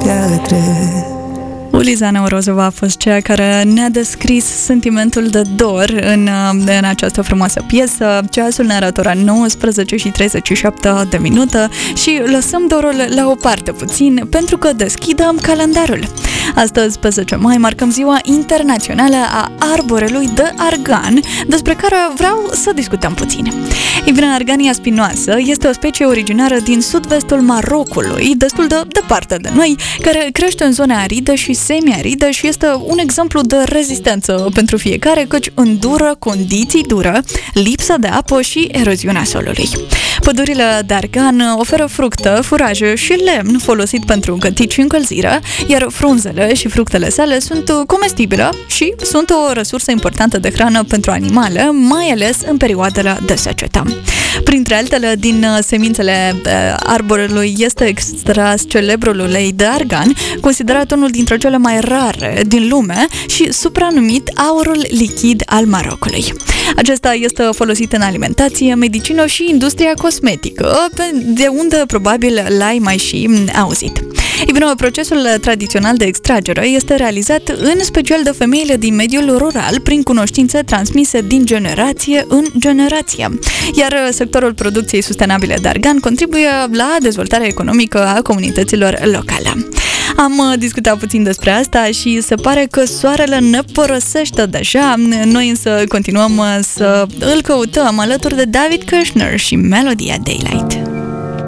regret. Uliza Neurozova a fost cea care ne-a descris sentimentul de dor în această frumoasă piesă. Ceasul ne arată ora 19:37 de minute și lăsăm dorul la o parte puțin pentru că deschidem calendarul. Astăzi, pe 10 mai, marcăm Ziua Internațională a Arborelui de Argan, despre care vreau să discutăm puțin. Ei bine, Argania spinoasă este o specie originară din sud-vestul Marocului, destul de departe de noi, care crește în zone aride și semi-aridă și este un exemplu de rezistență pentru fiecare, căci îndură condiții dure, lipsa de apă și eroziunea solului. Pădurile de argan oferă fructe, furaje și lemn folosit pentru gătit și încălzire, iar frunzele și fructele sale sunt comestibile și sunt o resursă importantă de hrană pentru animale, mai ales în perioadele de secetă. Printre altele, din semințele arborelui este extras celebrul ulei de argan, considerat unul dintre cele mai rare din lume și supranumit aurul lichid al Marocului. Acesta este folosit în alimentație, medicină și industria cosmetică, de unde probabil l-ai mai și auzit. Ei bine, procesul tradițional de extragere este realizat în special de femeile din mediul rural prin cunoștințe transmise din generație în generație, iar sectorul producției sustenabile de argan contribuie la dezvoltarea economică a comunităților locale. Am discutat puțin despre asta și se pare că soarele ne părăsește deja. Noi însă continuăm să îl căutăm alături de David Kushner și melodia Daylight.